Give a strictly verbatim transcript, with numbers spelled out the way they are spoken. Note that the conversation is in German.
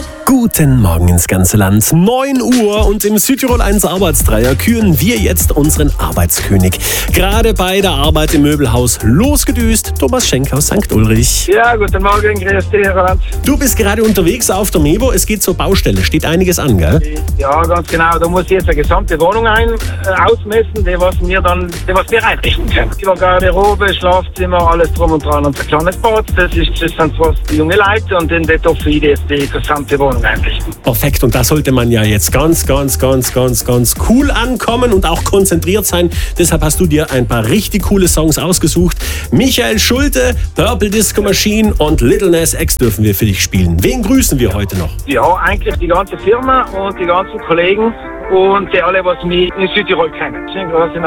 Guten Morgen ins ganze Land. neun Uhr und im Südtirol eins Arbeitsdreier küren wir jetzt unseren Arbeitskönig. Gerade bei der Arbeit im Möbelhaus losgedüst. Thomas Schenk aus Sankt Ulrich. Ja, guten Morgen, grüß dich, Herr Roland. Du bist gerade unterwegs auf der Mebo. Es geht zur Baustelle. Steht einiges an, gell? Ja, ganz genau. Da muss ich jetzt eine gesamte Wohnung ein, äh, ausmessen, die was wir dann, die was wir einrichten können. Über Garderobe, Schlafzimmer, alles drum und dran und ein kleines Bad. Das ist das sind was die junge Leute und in der dürfen wir jetzt die gesamte Wohnung einrichten. Perfekt. Und da sollte man ja jetzt ganz, ganz, ganz, ganz, ganz cool ankommen und auch konzentriert sein. Deshalb hast du dir ein paar richtig coole Songs ausgesucht. Michael Schulte, Purple Disco Machine und Little Nas X dürfen wir für dich spielen. Wen grüßen wir heute noch? Ja, eigentlich die ganze Firma und die ganzen Kollegen und die alle, was mich in Südtirol kennen. Schönen Gruß